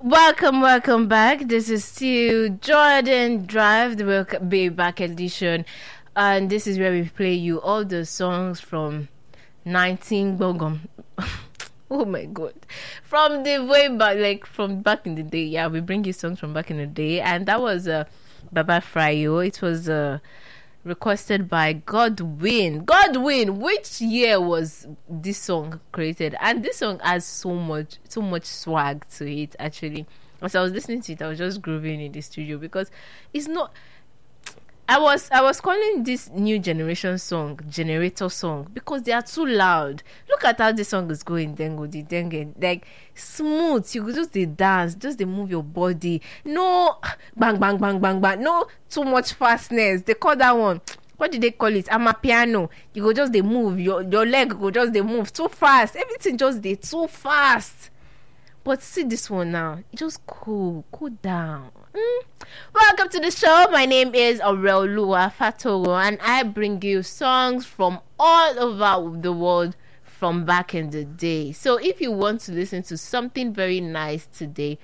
Welcome back. This is still Jordan Drive, the Welcome Be Back edition, and this is where we play you all the songs from 19 Bogom. Oh my god, from the way back, like from back in the day. Yeah, we bring you songs from back in the day, and that was Baba Frayo. It was requested by Godwin. Godwin, which year was this song created? And this song has so much swag to it. Actually, as I was listening to it, I was just grooving in the studio because it's not. I was calling this new generation song generator song because they are too loud. Look at how this song is going, dengue, like smooth. You could just they dance, just they move your body. No bang bang bang bang bang. No too much fastness. They call that one. What did they call it? Amapiano. You go just they move. Your leg go just they move too fast. Everything just they too fast. But see this one now. It just cool down. Welcome to the show. My name is Aurelua Fatoro, and I bring you songs from all over the world from back in the day. So if you want to listen to something very nice today,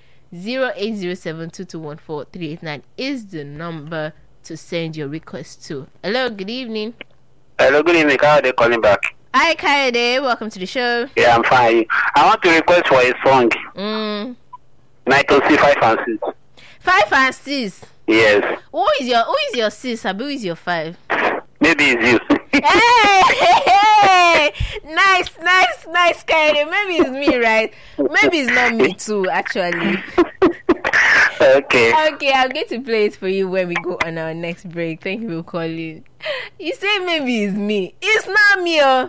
08072214 is the number to send your request to. Hello, good evening. Hello, good evening. How are they calling back? Hi, Kaede. Welcome to the show. Yeah, I'm fine. I want to request for a song. Night 5 and 6. 5 and 6. Yes. Who is your 6? Who is your 5? Maybe it's you. Hey! Nice, Kaede. Maybe it's me, right? Maybe it's not me too, actually. Okay, I'm going to play it for you when we go on our next break. Thank you for calling. You say maybe it's me. It's not me, oh.